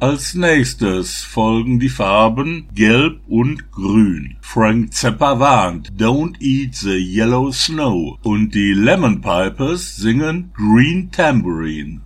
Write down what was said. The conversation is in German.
Als nächstes folgen die Farben Gelb und Grün. Frank Zappa warnt Don't eat the yellow snow und die Lemon Pipers singen Green Tambourine.